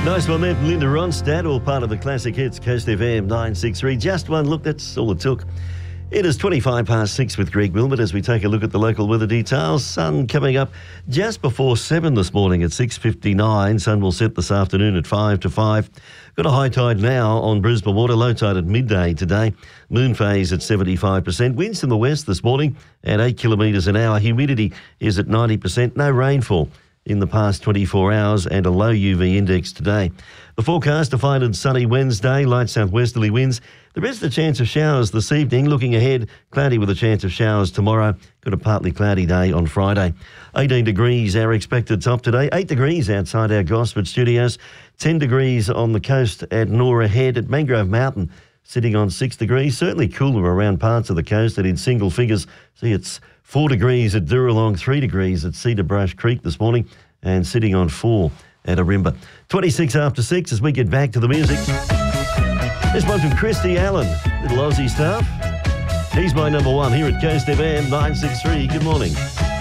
Nice one there from Linda Ronstadt, all part of the Classic Hits, Coast FM 963. Just one look, that's all it took. It is 25 past 6 with Greg Wilmot as we take a look at the local weather details. Sun coming up just before 7 this morning at 6:59. Sun will set this afternoon at 5 to 5. Got a high tide now on Brisbane Water, low tide at midday today. Moon phase at 75%. Winds in the west this morning at 8 kilometres an hour. Humidity is at 90%. No rainfall in the past 24 hours and a low UV index today. The forecast, a fine and sunny Wednesday, light southwesterly winds. There is the chance of showers this evening. Looking ahead, cloudy with a chance of showers tomorrow. Got a partly cloudy day on Friday. 18 degrees our expected top today. 8 degrees outside our Gosford studios. 10 degrees on the coast at Nora Head. At Mangrove Mountain, sitting on 6 degrees. Certainly cooler around parts of the coast and in single figures. See, it's 4 degrees at Dooralong, 3 degrees at Cedar Brush Creek this morning, and sitting on 4 at Arimba. 26 after 6 as we get back to the music. This one from Christy Allen, little Aussie stuff. He's my number one here at Coast FM 963. Good morning.